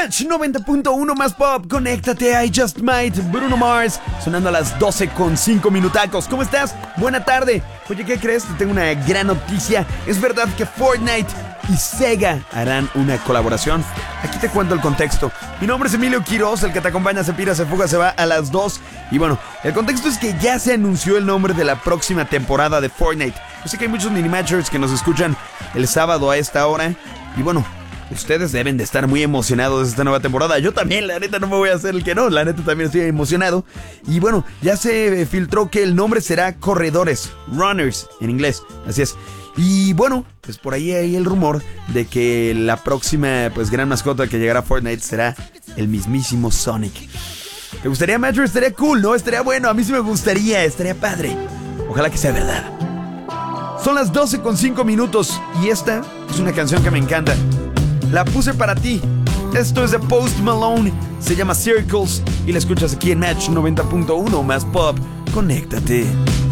Match 90.1 más pop, conéctate a I Just Might, Bruno Mars, sonando a las 12 con 5 minutacos. ¿Cómo estás? Buena tarde. Oye, ¿qué crees? Te tengo una gran noticia. Es verdad que Fortnite y Sega harán una colaboración. Aquí te cuento el contexto. Mi nombre es Emilio Quiroz, el que te acompaña, se pira, se fuga, se va a las 2. Y bueno, el contexto es que ya se anunció el nombre de la próxima temporada de Fortnite. Yo sé que hay muchos Minimatchers que nos escuchan el sábado a esta hora. Y bueno, ustedes deben de estar muy emocionados de esta nueva temporada. Yo también, la neta, no me voy a hacer el que no. La neta también estoy emocionado. Y bueno, ya se filtró que el nombre será Corredores, Runners en inglés. Así es. Y bueno, pues por ahí hay el rumor de que la próxima pues gran mascota que llegará a Fortnite será el mismísimo Sonic. ¿Te gustaría, Matcher? Estaría cool, ¿no? Estaría bueno. A mí sí me gustaría. Estaría padre. Ojalá que sea verdad. Son las 12 con 5 minutos. Y esta es una canción que me encanta. La puse para ti. Esto es de Post Malone. Se llama Circles. Y la escuchas aquí en Match 90.1 más pop. Conéctate.